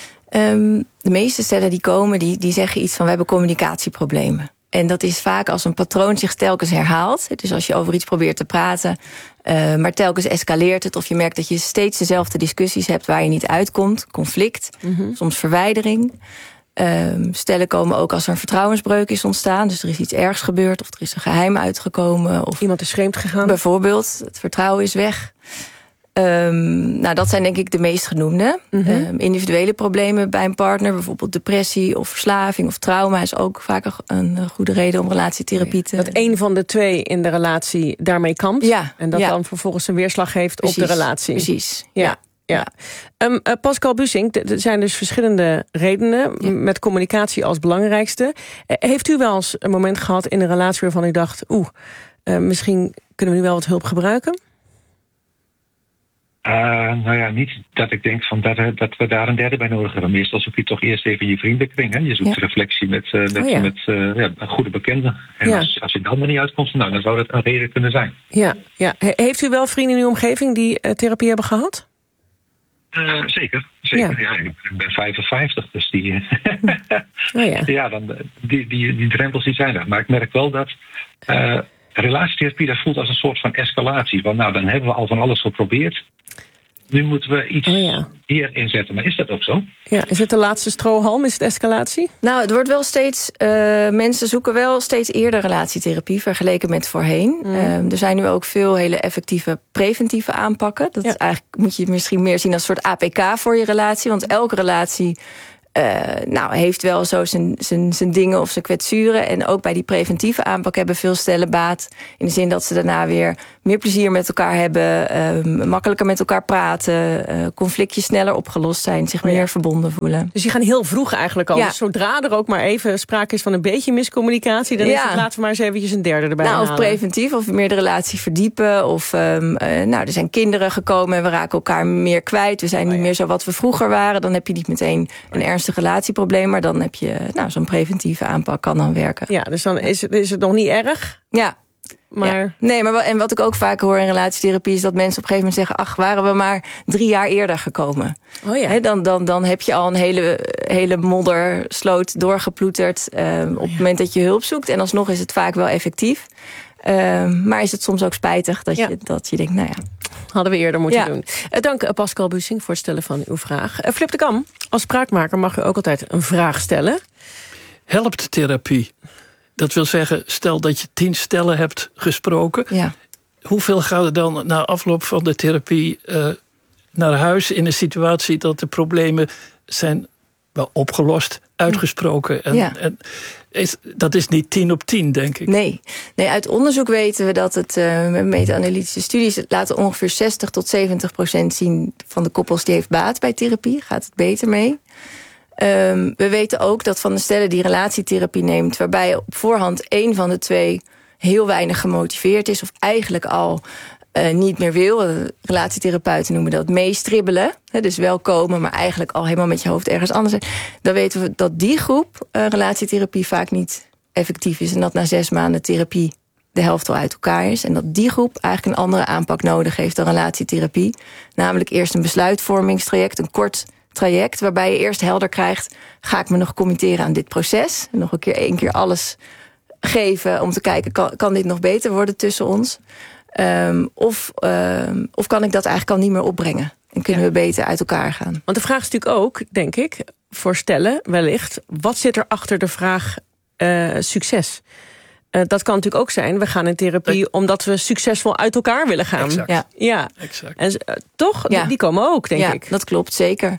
Um, de meeste stellen die komen, die, die zeggen iets van, we hebben communicatieproblemen. En dat is vaak als een patroon zich telkens herhaalt. Dus als je over iets probeert te praten, uh, maar telkens escaleert het, of je merkt dat je steeds dezelfde discussies hebt waar je niet uitkomt. Conflict, mm-hmm. soms verwijdering. Um, stellen komen ook als er een vertrouwensbreuk is ontstaan. Dus er is iets ergs gebeurd, of er is een geheim uitgekomen. Of iemand is vreemd gegaan. Bijvoorbeeld, het vertrouwen is weg. Um, nou, dat zijn denk ik de meest genoemde. Mm-hmm. Um, individuele problemen bij een partner, bijvoorbeeld depressie of verslaving of trauma, is ook vaak een, een goede reden om relatietherapie te... Dat één van de twee in de relatie daarmee kampt. Ja, en dat ja. dan vervolgens een weerslag heeft precies, op de relatie. Precies, ja. ja. ja. Um, uh, Pascal Busink, er zijn dus verschillende redenen, ja. met communicatie als belangrijkste. Uh, heeft u wel eens een moment gehad in een relatie waarvan u dacht, oeh, uh, misschien kunnen we nu wel wat hulp gebruiken? Uh, nou ja, niet dat ik denk van dat, dat we daar een derde bij nodig hebben. Meestal zoek je toch eerst even je vriendenkring. Hè? Je zoekt ja. reflectie met, uh, met, oh ja. met uh, ja, een goede bekende. En ja. als, als je dan er niet uitkomt, nou, dan zou dat een reden kunnen zijn. Ja, ja. He- heeft u wel vrienden in uw omgeving die uh, therapie hebben gehad? Uh, zeker, zeker. Ja. ja, ik ben vijfenvijftig, dus die, oh ja. ja, dan, die, die, die drempels die zijn er. Maar ik merk wel dat uh, relatietherapie, dat voelt als een soort van escalatie. Want nou, dan hebben we al van alles geprobeerd. nu moeten we iets oh, ja. hier inzetten. Maar is dat ook zo? Ja, is het de laatste strohalm? Is het escalatie? Nou, het wordt wel steeds... Uh, mensen zoeken wel steeds eerder relatietherapie vergeleken met voorheen. Mm. Uh, er zijn nu ook veel hele effectieve preventieve aanpakken. Dat ja. is eigenlijk, moet je misschien meer zien als een soort A P K voor je relatie. Want elke relatie... Uh, nou, heeft wel zo zijn, zijn, zijn dingen of zijn kwetsuren. En ook bij die preventieve aanpak hebben veel stellen baat. In de zin dat ze daarna weer meer plezier met elkaar hebben. Uh, makkelijker met elkaar praten. Uh, conflictjes sneller opgelost zijn. Zich meer ja. verbonden voelen. Dus die gaan heel vroeg eigenlijk al. Ja. Dus zodra er ook maar even sprake is van een beetje miscommunicatie. Dan ja. is het laten we maar eens eventjes een derde erbij nou, halen. Of preventief, of meer de relatie verdiepen. Of um, uh, nou, er zijn kinderen gekomen en we raken elkaar meer kwijt. We zijn oh, niet ja. meer zo wat we vroeger waren. Dan heb je niet meteen een ernstig relatieprobleem, maar dan heb je nou, zo'n preventieve aanpak kan dan werken. Ja, dus dan is het, is het nog niet erg. Ja. Maar... Ja. Nee, maar en wat ik ook vaak hoor in relatietherapie is dat mensen op een gegeven moment zeggen, ach, waren we maar drie jaar eerder gekomen. Oh ja. He, dan, dan, dan heb je al een hele, hele moddersloot doorgeploeterd uh, op het moment dat je hulp zoekt. En alsnog is het vaak wel effectief. Uh, maar is het soms ook spijtig dat, ja. je, dat je denkt, nou ja. Hadden we eerder moeten ja. doen. Uh, dank uh, Pascal Bussing voor het stellen van uw vraag. Uh, Flip de Kam, als spraakmaker mag u ook altijd een vraag stellen. Helpt therapie? Dat wil zeggen, stel dat je tien stellen hebt gesproken. Ja. Hoeveel gaat er dan na afloop van de therapie uh, naar huis in een situatie dat de problemen zijn wel opgelost, uitgesproken? En, ja. en is, dat is niet tien op tien, denk ik. Nee, nee uit onderzoek weten we dat het uh, met meta-analytische studies laten ongeveer zestig tot zeventig procent zien van de koppels die heeft baat bij therapie. Gaat het beter mee? Um, we weten ook dat van de stellen die relatietherapie neemt, waarbij op voorhand één van de twee heel weinig gemotiveerd is, of eigenlijk al uh, niet meer wil. Relatietherapeuten noemen dat meestribbelen. Hè, dus wel komen, maar eigenlijk al helemaal met je hoofd ergens anders zijn. Dan weten we dat die groep uh, relatietherapie vaak niet effectief is. En dat na zes maanden therapie de helft al uit elkaar is. En dat die groep eigenlijk een andere aanpak nodig heeft dan relatietherapie. Namelijk eerst een besluitvormingstraject, een kort traject, waarbij je eerst helder krijgt, ga ik me nog committeren aan dit proces? En nog een keer één keer alles geven om te kijken, kan, kan dit nog beter worden tussen ons? Um, of, um, of kan ik dat eigenlijk al niet meer opbrengen? En kunnen ja. we beter uit elkaar gaan? Want de vraag is natuurlijk ook, denk ik, voor stellen wellicht, wat zit er achter de vraag uh, succes? Uh, dat kan natuurlijk ook zijn, we gaan in therapie ik... omdat we succesvol uit elkaar willen gaan. Exact. Ja. Ja. Exact. En uh, toch, ja. die, die komen ook, denk ja, ik. Dat klopt, zeker.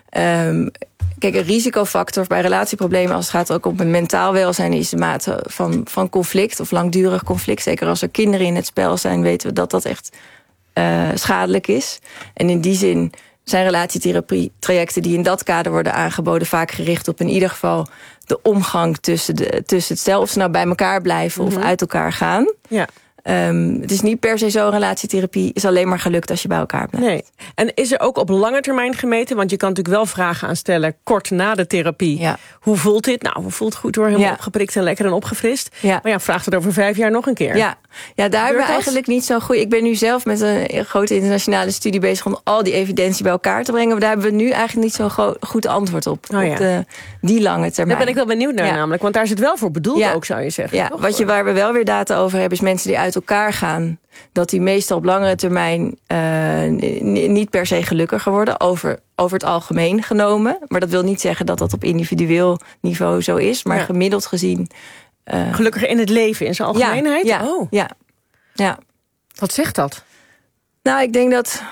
Um, kijk, een risicofactor bij relatieproblemen, als het gaat ook om een mentaal welzijn, is de mate van, van conflict of langdurig conflict. Zeker als er kinderen in het spel zijn, weten we dat dat echt uh, schadelijk is. En in die zin zijn relatietherapie-trajecten die in dat kader worden aangeboden vaak gericht op in ieder geval de omgang tussen, de, tussen het stel, of ze nou bij elkaar blijven mm-hmm. of uit elkaar gaan. Ja. Um, het is niet per se zo, relatietherapie is alleen maar gelukt als je bij elkaar blijft. Nee. En is er ook op lange termijn gemeten? Want je kan natuurlijk wel vragen aan stellen kort na de therapie. Ja. Hoe voelt dit? Nou, hoe voelt het goed hoor, helemaal ja. opgeprikt en lekker en opgefrist. Ja. Maar ja, vraag het over vijf jaar nog een keer. Ja, ja daar hebben we eigenlijk niet zo goed. Ik ben nu zelf met een grote internationale studie bezig om al die evidentie bij elkaar te brengen. Maar daar hebben we nu eigenlijk niet zo'n goed antwoord op. Oh, ja. Op de, die lange termijn. Daar ben ik wel benieuwd naar ja. namelijk. Want daar is het wel voor bedoeld ja. ook, zou je zeggen. Ja, wat je, waar we wel weer data over hebben, is mensen die uit elkaar gaan, dat die meestal op langere termijn uh, niet per se gelukkiger worden, over, over het algemeen genomen. Maar dat wil niet zeggen dat dat op individueel niveau zo is. Maar ja. gemiddeld gezien Uh, gelukkiger in het leven in zijn algemeenheid? Ja, ja, oh. ja, ja. Wat zegt dat? Nou, ik denk dat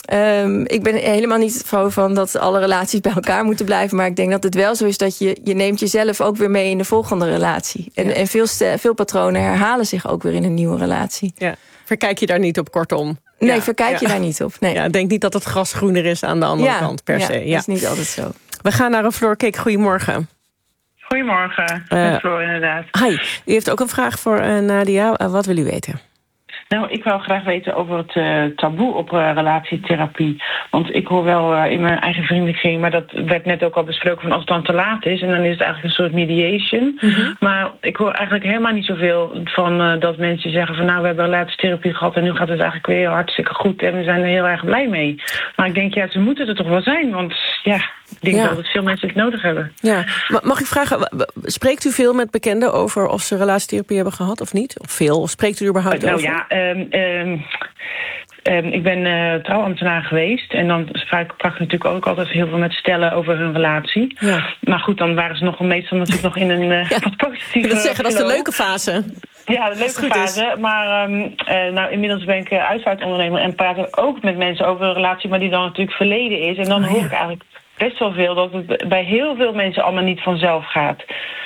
Um, ik ben helemaal niet van dat alle relaties bij elkaar moeten blijven. Maar ik denk dat het wel zo is dat je, je neemt jezelf ook weer mee in de volgende relatie. En, ja. en veel, veel patronen herhalen zich ook weer in een nieuwe relatie. Ja. Verkijk je daar niet op, kortom? Nee, ja. verkijk je ja. daar niet op. Nee. Ja, denk niet dat het gras groener is aan de andere ja. kant per ja, se. Ja, dat is niet altijd zo. We gaan naar een Floor Kik. Goedemorgen. Goedemorgen, uh, Floor inderdaad. Hi, u heeft ook een vraag voor uh, Nadia. Uh, wat wil u weten? Nou, ik wil graag weten over het uh, taboe op uh, relatietherapie. Want ik hoor wel uh, in mijn eigen vriendenkring, maar dat werd net ook al besproken, van als het dan te laat is, en dan is het eigenlijk een soort mediation. Mm-hmm. Maar ik hoor eigenlijk helemaal niet zoveel van uh, dat mensen zeggen van nou, we hebben relatietherapie gehad en nu gaat het eigenlijk weer hartstikke goed en we zijn er heel erg blij mee. Maar ik denk, ja, ze moeten er toch wel zijn, want ja, ik denk ja. wel dat veel mensen het nodig hebben. Ja. Mag ik vragen, spreekt u veel met bekenden over of ze relatietherapie hebben gehad of niet? Of veel? Of spreekt u er überhaupt uh, nou, over? Nou ja, um, um, Um, ik ben uh, trouwambtenaar geweest. En dan sprak ik natuurlijk ook altijd heel veel met stellen over hun relatie. Ja. Maar goed, dan waren ze nog meestal natuurlijk nog in een uh, ja. wat positieve... Ik wil zeggen, dat is de leuke fase. Ja, de leuke fase. Is. Maar um, uh, nou, inmiddels ben ik uh, uitvaartondernemer en praat ik ook met mensen over een relatie, maar die dan natuurlijk verleden is. En dan oh, hoor ja. ik eigenlijk best wel veel dat het bij heel veel mensen allemaal niet vanzelf gaat.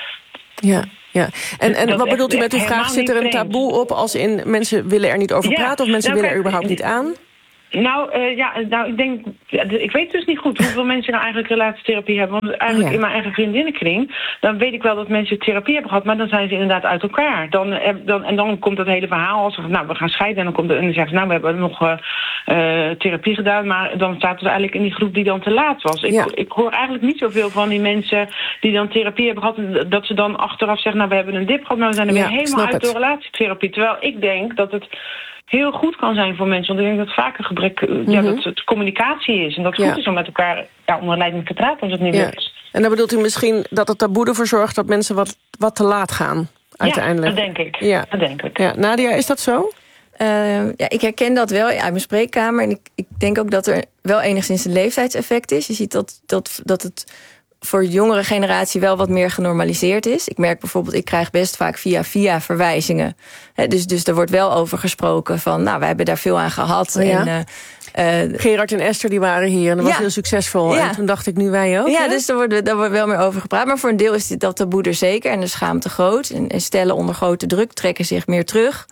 Ja. Ja, en, en wat bedoelt u met uw vraag? Zit er een taboe op als in mensen willen er niet over ja, praten of mensen nou, willen er überhaupt niet aan? Nou, uh, ja, nou, ik denk, ja, ik weet dus niet goed hoeveel mensen nou eigenlijk relatietherapie hebben. Want eigenlijk ja. in mijn eigen vriendinnenkring, dan weet ik wel dat mensen therapie hebben gehad, maar dan zijn ze inderdaad uit elkaar. Dan, dan, en dan komt dat hele verhaal als, nou, we gaan scheiden en dan komt het, en dan zeggen ze, nou, we hebben nog uh, uh, therapie gedaan, maar dan staat het eigenlijk in die groep die dan te laat was. Ik, ja. ik hoor eigenlijk niet zoveel van die mensen die dan therapie hebben gehad, dat ze dan achteraf zeggen, nou, we hebben een dip gehad, maar we zijn er ja, weer helemaal uit door relatietherapie. Terwijl ik denk dat het heel goed kan zijn voor mensen. Want ik denk dat het vaak een gebrek, mm-hmm. ja, dat het communicatie is. En dat het ja. goed is om met elkaar ja, onder leiding te praten als het niet ja. lukt. En dan bedoelt u misschien dat het taboe ervoor zorgt dat mensen wat, wat te laat gaan, uiteindelijk. Ja, dat denk ik. Ja. Dat denk ik. Ja. Nadia, is dat zo? Uh, ja, ik herken dat wel uit mijn spreekkamer. En ik, ik denk ook dat er wel enigszins een leeftijdseffect is. Je ziet dat, dat, dat het voor de jongere generatie wel wat meer genormaliseerd is. Ik merk bijvoorbeeld, ik krijg best vaak via via verwijzingen. He, dus, dus er wordt wel over gesproken van, nou, wij hebben daar veel aan gehad. Oh ja? en, uh, uh, Gerard en Esther die waren hier en dat was ja. heel succesvol. Ja. En toen dacht ik, nu wij ook. Ja, hè? dus daar wordt, daar wordt wel meer over gepraat. Maar voor een deel is dit, dat taboe er zeker en de schaamte groot. En, en stellen onder grote druk trekken zich meer terug.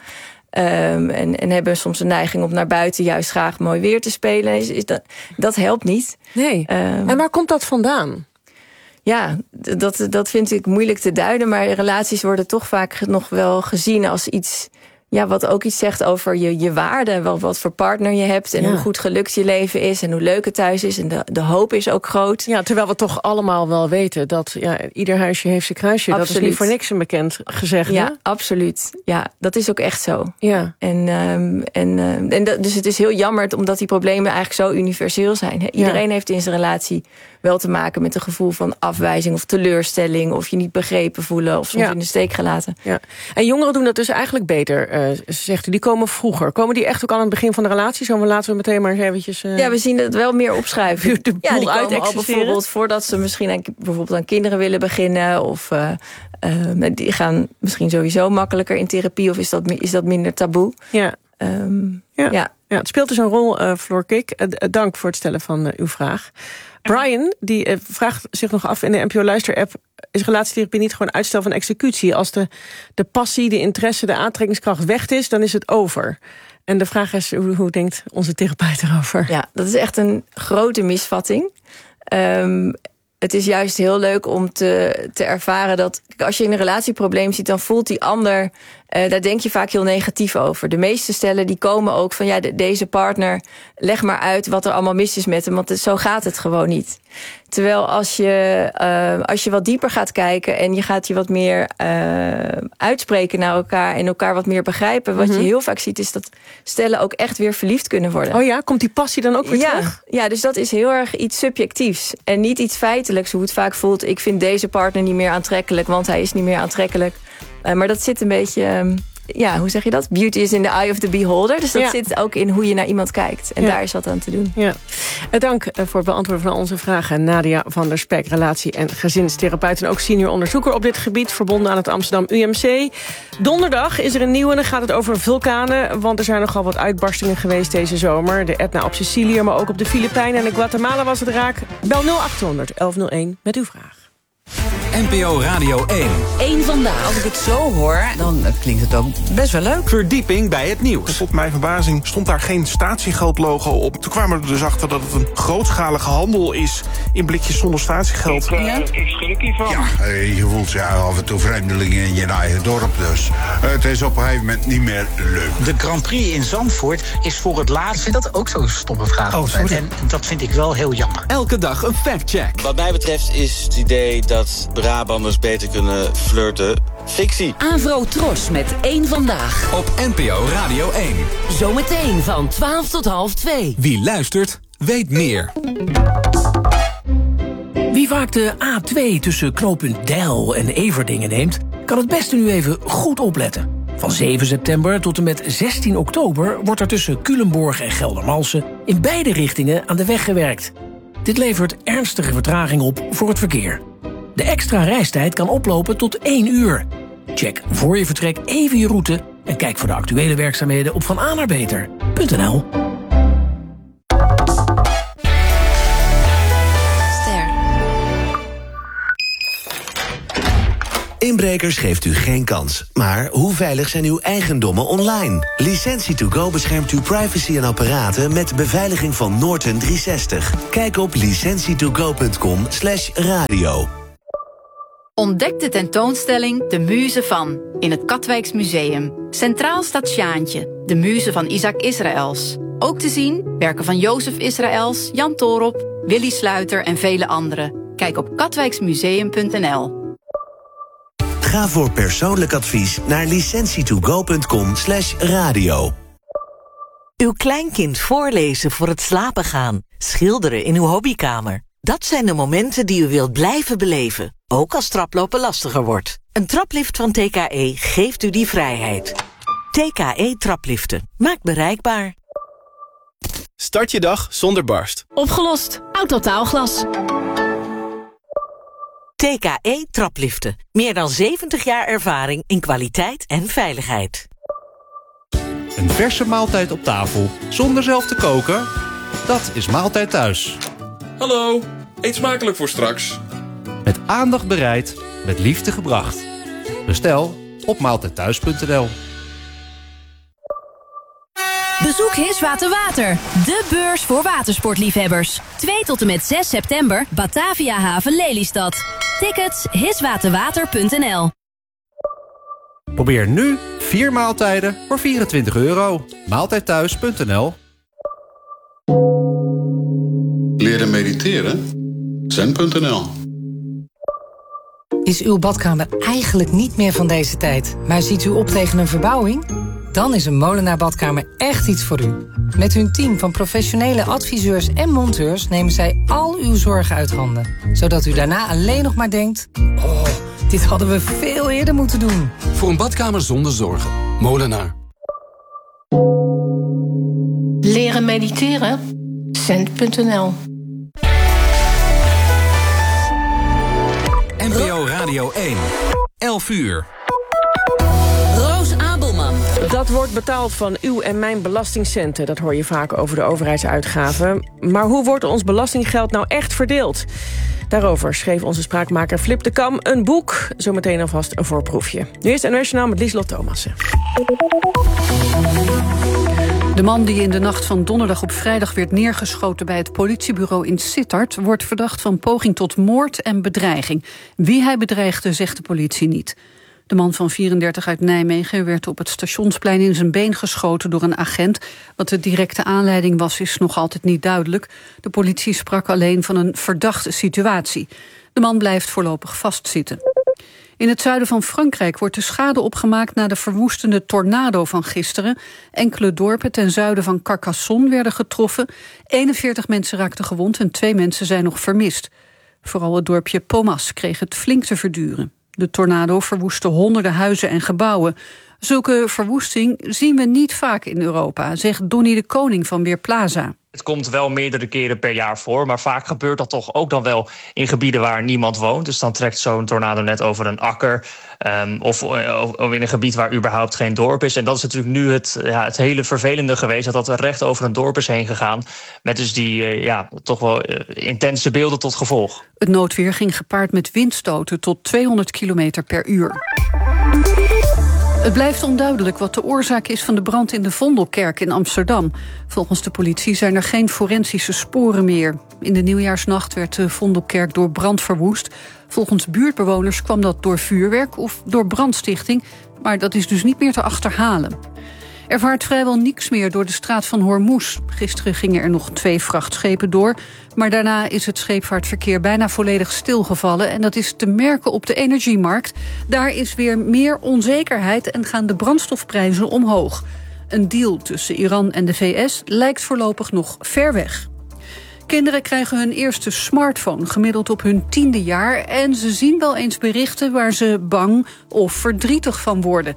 Um, en, en hebben soms een neiging om naar buiten juist graag mooi weer te spelen. Is, is dat, dat helpt niet. Nee. Um, en waar komt dat vandaan? Ja, dat, dat vind ik moeilijk te duiden. Maar relaties worden toch vaak nog wel gezien als iets, ja, wat ook iets zegt over je, je waarde. Wat, wat voor partner je hebt en ja. hoe goed gelukt je leven is. En hoe leuk het thuis is. En de, de hoop is ook groot. Ja, terwijl we toch allemaal wel weten dat ja, ieder huisje heeft zijn kruisje. Absoluut. Dat is niet voor niks een bekend gezegde. Ja, absoluut. Ja, dat is ook echt zo. Ja. En, um, en, uh, en dat, dus het is heel jammer omdat die problemen eigenlijk zo universeel zijn. He, iedereen ja. heeft in zijn relatie wel te maken met een gevoel van afwijzing of teleurstelling, of je niet begrepen voelen of soms ja. in de steek gelaten. Ja. En jongeren doen dat dus eigenlijk beter, uh, zegt u. Die komen vroeger. Komen die echt ook al aan het begin van de relatie? Zo, maar laten we meteen maar eens eventjes Uh... Ja, we zien het wel meer opschuiven. De ja, die uit komen al bijvoorbeeld voordat ze misschien aan, bijvoorbeeld aan kinderen willen beginnen, of uh, uh, die gaan misschien sowieso makkelijker in therapie, of is dat, is dat minder taboe? Ja. Um, ja. ja. Ja, het speelt dus een rol, uh, Floor Kik. Uh, dank voor het stellen van uh, uw vraag. Brian, die uh, vraagt zich nog af in de N P O Luister-app, is relatietherapie niet gewoon uitstel van executie? Als de, de passie, de interesse, de aantrekkingskracht weg is, dan is het over. En de vraag is, hoe, hoe denkt onze therapeut erover? Ja, dat is echt een grote misvatting. Um, het is juist heel leuk om te, te ervaren dat als je in een relatieprobleem ziet, dan voelt die ander, uh, daar denk je vaak heel negatief over. De meeste stellen die komen ook van, ja, de, deze partner, leg maar uit wat er allemaal mis is met hem, want het, zo gaat het gewoon niet. Terwijl als je, uh, als je wat dieper gaat kijken en je gaat je wat meer uh, uitspreken naar elkaar en elkaar wat meer begrijpen, wat mm-hmm. je heel vaak ziet is dat stellen ook echt weer verliefd kunnen worden. Oh ja, komt die passie dan ook weer ja, terug? Ja, dus dat is heel erg iets subjectiefs en niet iets feitelijks, hoe het vaak voelt. Ik vind deze partner niet meer aantrekkelijk, want hij is niet meer aantrekkelijk. Uh, maar dat zit een beetje, um, ja, hoe zeg je dat? Beauty is in the eye of the beholder. Dus dat ja. zit ook in hoe je naar iemand kijkt. En ja. daar is wat aan te doen. Ja. Dank voor het beantwoorden van onze vragen. Nadia van der Spek, relatie- en gezinstherapeut en ook senior onderzoeker op dit gebied, verbonden aan het Amsterdam U M C. Donderdag is er een nieuwe en dan gaat het over vulkanen, want er zijn nogal wat uitbarstingen geweest deze zomer. De Etna op Sicilië, maar ook op de Filipijnen en in Guatemala was het raak. Bel nul achthonderd elf nul één met uw vraag. N P O Radio één. Eén vandaag. Als ik het zo hoor, dan klinkt het ook best wel leuk. Verdieping bij het nieuws. Tot mijn verbazing stond daar geen statiegeldlogo op. Toen kwamen we er dus achter dat het een grootschalige handel is in blikjes zonder statiegeld. Ik, uh, ja? ik schrik hiervan. Ja, uh, je voelt je af en toe vreemdelingen in je eigen dorp dus. Uh, het is op een gegeven moment niet meer leuk. De Grand Prix in Zandvoort is voor het laatst. Ik vind dat ook zo'n stomme vraag. Oh, sorry. En dat vind ik wel heel jammer. Elke dag een factcheck. Wat mij betreft is het idee dat Brabanders beter kunnen flirten fictie. Avro Tros met één vandaag. Op N P O Radio één. Zometeen van twaalf tot half twee. Wie luistert, weet meer. Wie vaak de A twee tussen knooppunt Deil en Everdingen neemt, kan het beste nu even goed opletten. Van zeven september tot en met zestien oktober wordt er tussen Culemborg en Geldermalsen in beide richtingen aan de weg gewerkt. Dit levert ernstige vertraging op voor het verkeer. De extra reistijd kan oplopen tot één uur. Check voor je vertrek even je route en kijk voor de actuele werkzaamheden op van a naar beter punt n l. Inbrekers geeft u geen kans. Maar hoe veilig zijn uw eigendommen online? Licentie to go beschermt uw privacy en apparaten met de beveiliging van Norton driehonderdzestig. Kijk op licentie to go punt com slash radio. Ontdek de tentoonstelling De Muze van in het Katwijks Museum. Centraal staat Sjaantje, de muze van Isaac Israëls. Ook te zien werken van Jozef Israëls, Jan Toorop, Willy Sluiter en vele anderen. Kijk op katwijksmuseum punt n l. Ga voor persoonlijk advies naar licentie to go punt com slash radio. Uw kleinkind voorlezen voor het slapen gaan. Schilderen in uw hobbykamer. Dat zijn de momenten die u wilt blijven beleven. Ook als traplopen lastiger wordt. Een traplift van T K E geeft u die vrijheid. T K E trapliften. Maakt bereikbaar. Start je dag zonder barst. Opgelost. Autotaalglas. T K E trapliften. Meer dan zeventig jaar ervaring in kwaliteit en veiligheid. Een verse maaltijd op tafel, zonder zelf te koken? Dat is Maaltijd Thuis. Hallo, eet smakelijk voor straks. Met aandacht bereid, met liefde gebracht. Bestel op maaltijdthuis punt n l. Bezoek Hiswater Water, de beurs voor watersportliefhebbers. twee tot en met zes september, Batavia Haven Lelystad. Tickets hiswaterwater punt n l. Probeer nu vier maaltijden voor vierentwintig euro. maaltijdthuis punt n l. Leren mediteren? zen punt n l. Is uw badkamer eigenlijk niet meer van deze tijd, maar ziet u op tegen een verbouwing? Dan is een Molenaar Badkamer echt iets voor u. Met hun team van professionele adviseurs en monteurs nemen zij al uw zorgen uit handen. Zodat u daarna alleen nog maar denkt: oh, dit hadden we veel eerder moeten doen. Voor een badkamer zonder zorgen. Molenaar. Leren mediteren? zen punt n l. N P O Radio één. elf uur. Roos Abelman. Dat wordt betaald van uw en mijn belastingcenten. Dat hoor je vaak over de overheidsuitgaven. Maar hoe wordt ons belastinggeld nou echt verdeeld? Daarover schreef onze spraakmaker Flip de Kam een boek. Zometeen alvast een voorproefje. Nu is het N O S Journaal met Lieslot Thomassen. De man die in de nacht van donderdag op vrijdag werd neergeschoten bij het politiebureau in Sittard wordt verdacht van poging tot moord en bedreiging. Wie hij bedreigde, zegt de politie niet. De man van vierendertig uit Nijmegen werd op het Stationsplein in zijn been geschoten door een agent. Wat de directe aanleiding was, is nog altijd niet duidelijk. De politie sprak alleen van een verdachte situatie. De man blijft voorlopig vastzitten. In het zuiden van Frankrijk wordt de schade opgemaakt na de verwoestende tornado van gisteren. Enkele dorpen ten zuiden van Carcassonne werden getroffen. eenenveertig mensen raakten gewond en twee mensen zijn nog vermist. Vooral het dorpje Pomas kreeg het flink te verduren. De tornado verwoestte honderden huizen en gebouwen. Zulke verwoesting zien we niet vaak in Europa, zegt Donnie de Koning van Weerplaza. Het komt wel meerdere keren per jaar voor, maar vaak gebeurt dat toch ook dan wel in gebieden waar niemand woont. Dus dan trekt zo'n tornado net over een akker um, of, of in een gebied waar überhaupt geen dorp is. En dat is natuurlijk nu het, ja, het hele vervelende geweest, dat dat er recht over een dorp is heen gegaan. Met dus die uh, ja, toch wel uh, intense beelden tot gevolg. Het noodweer ging gepaard met windstoten tot tweehonderd kilometer per uur. Het blijft onduidelijk wat de oorzaak is van de brand in de Vondelkerk in Amsterdam. Volgens de politie zijn er geen forensische sporen meer. In de nieuwjaarsnacht werd de Vondelkerk door brand verwoest. Volgens buurtbewoners kwam dat door vuurwerk of door brandstichting, maar dat is dus niet meer te achterhalen. Er vaart vrijwel niks meer door de straat van Hormuz. Gisteren gingen er nog twee vrachtschepen door, maar daarna is het scheepvaartverkeer bijna volledig stilgevallen en dat is te merken op de energiemarkt. Daar is weer meer onzekerheid en gaan de brandstofprijzen omhoog. Een deal tussen Iran en de V S lijkt voorlopig nog ver weg. Kinderen krijgen hun eerste smartphone gemiddeld op hun tiende jaar en ze zien wel eens berichten waar ze bang of verdrietig van worden.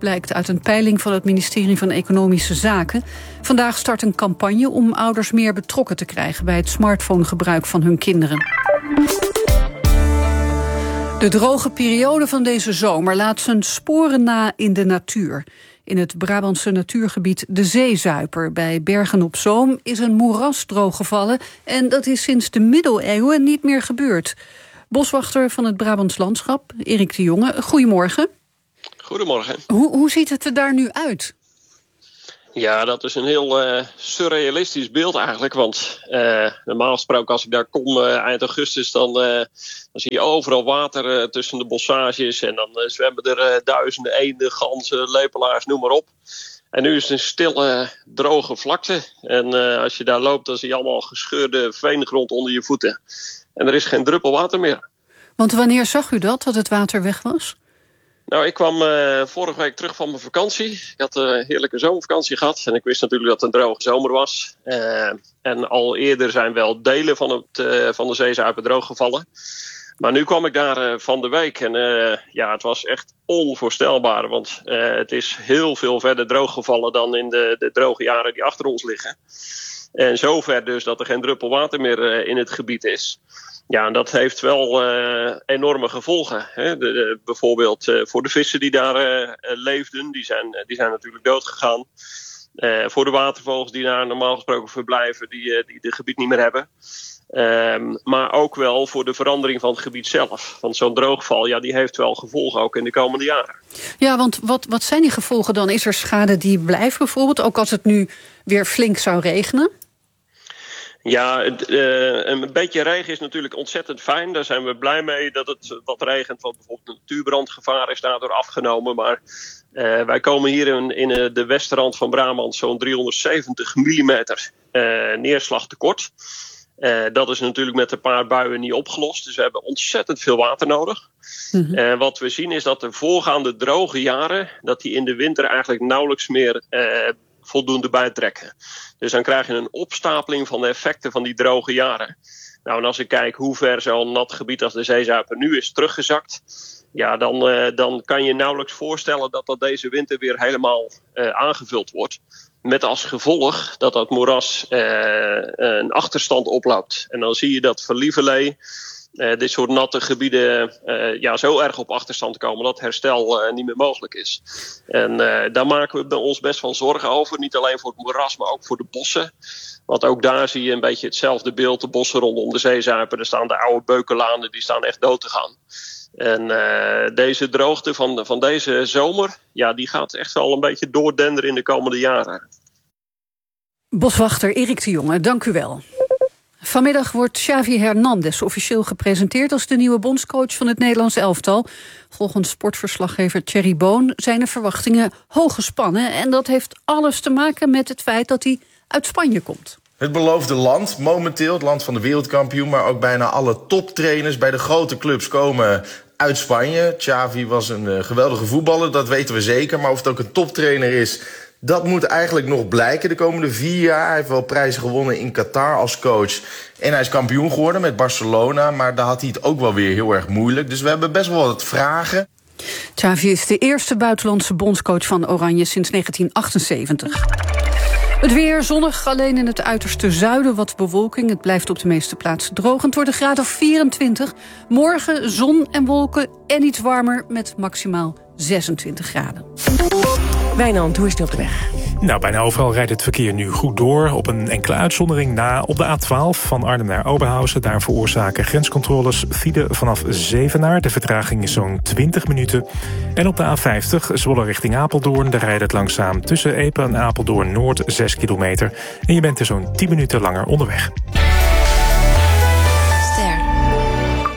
blijkt uit een peiling van het ministerie van Economische Zaken. Vandaag start een campagne om ouders meer betrokken te krijgen bij het smartphonegebruik van hun kinderen. De droge periode van deze zomer laat zijn sporen na in de natuur. In het Brabantse natuurgebied De Zeezuiper bij Bergen-op-Zoom is een moeras drooggevallen en dat is sinds de middeleeuwen niet meer gebeurd. Boswachter van het Brabants Landschap, Erik de Jonge, goedemorgen. Goedemorgen. Hoe, hoe ziet het er daar nu uit? Ja, dat is een heel uh, surrealistisch beeld eigenlijk. Want uh, normaal gesproken als ik daar kom uh, eind augustus... Dan, uh, dan zie je overal water uh, tussen de bossages. En dan uh, zwemmen er uh, duizenden eenden, ganzen, lepelaars, noem maar op. En nu is het een stille, droge vlakte. En uh, als je daar loopt, dan zie je allemaal gescheurde veengrond onder je voeten. En er is geen druppel water meer. Want wanneer zag u dat, dat het water weg was? Nou, ik kwam uh, vorige week terug van mijn vakantie. Ik had een heerlijke zomervakantie gehad. En ik wist natuurlijk dat het een droge zomer was. Uh, en al eerder zijn wel delen van, het, uh, van de Zeezuiper drooggevallen. Maar nu kwam ik daar uh, van de week. En uh, ja, het was echt onvoorstelbaar. Want uh, het is heel veel verder drooggevallen dan in de, de droge jaren die achter ons liggen. En zover dus dat er geen druppel water meer uh, in het gebied is. Ja, en dat heeft wel uh, enorme gevolgen. Hè? De, de, bijvoorbeeld uh, voor de vissen die daar uh, leefden, die zijn, uh, die zijn natuurlijk doodgegaan. Uh, voor de watervogels die daar normaal gesproken verblijven, die, uh, die het gebied niet meer hebben. Um, maar ook wel voor de verandering van het gebied zelf. Want zo'n droogval, ja, die heeft wel gevolgen ook in de komende jaren. Ja, want wat, wat zijn die gevolgen dan? Is er schade die blijft bijvoorbeeld, ook als het nu weer flink zou regenen? Ja, uh, een beetje regen is natuurlijk ontzettend fijn. Daar zijn we blij mee dat het wat regent. Want bijvoorbeeld het natuurbrandgevaar is daardoor afgenomen. Maar uh, wij komen hier in, in de westrand van Brabant zo'n driehonderdzeventig millimeter uh, neerslag tekort. Uh, dat is natuurlijk met een paar buien niet opgelost. Dus we hebben ontzettend veel water nodig. Mm-hmm. Uh, wat we zien is dat de voorgaande droge jaren, dat die in de winter eigenlijk nauwelijks meer uh, voldoende bijtrekken. Dus dan krijg je een opstapeling van de effecten van die droge jaren. Nou, en als ik kijk hoe ver zo'n nat gebied als de Zeezuiper nu is teruggezakt, ja, dan, uh, dan kan je nauwelijks voorstellen dat dat deze winter weer helemaal uh, aangevuld wordt. Met als gevolg dat dat moeras uh, een achterstand oploopt. En dan zie je dat voor Lieverlee uh, dit soort natte gebieden uh, ja, zo erg op achterstand komen dat herstel uh, niet meer mogelijk is. En uh, daar maken we bij ons best wel zorgen over. Niet alleen voor het moeras, maar ook voor de bossen. Want ook daar zie je een beetje hetzelfde beeld. De bossen rondom de Zeezuiper. Er staan de oude beukenlanen, die staan echt dood te gaan. En uh, deze droogte van, van deze zomer, ja, die gaat echt wel een beetje doordenderen in de komende jaren. Boswachter Erik de Jonge, dank u wel. Vanmiddag wordt Xavi Hernandez officieel gepresenteerd als de nieuwe bondscoach van het Nederlands elftal. Volgens sportverslaggever Thierry Boon zijn de verwachtingen hoog gespannen. En dat heeft alles te maken met het feit dat hij uit Spanje komt. Het beloofde land, momenteel het land van de wereldkampioen, maar ook bijna alle toptrainers bij de grote clubs komen uit Spanje. Xavi was een uh, geweldige voetballer, dat weten we zeker. Maar of het ook een toptrainer is, dat moet eigenlijk nog blijken de komende vier jaar. Hij heeft wel prijzen gewonnen in Qatar als coach. En hij is kampioen geworden met Barcelona, maar daar had hij het ook wel weer heel erg moeilijk. Dus we hebben best wel wat vragen. Xavi is de eerste buitenlandse bondscoach van Oranje sinds negentien achtenzeventig. Het weer zonnig, alleen in het uiterste zuiden wat bewolking. Het blijft op de meeste plaatsen droog. Het wordt een graad of vierentwintig. Morgen zon en wolken en iets warmer met maximaal zesentwintig graden. Wijnand, hoe is het op de weg? Nou, bijna overal rijdt het verkeer nu goed door. Op een enkele uitzondering na op de A twaalf van Arnhem naar Oberhausen. Daar veroorzaken grenscontroles file vanaf Zevenaar. De vertraging is zo'n twintig minuten. En op de A vijftig, Zwolle richting Apeldoorn. Daar rijdt het langzaam tussen Epe en Apeldoorn Noord zes kilometer. En je bent er zo'n tien minuten langer onderweg.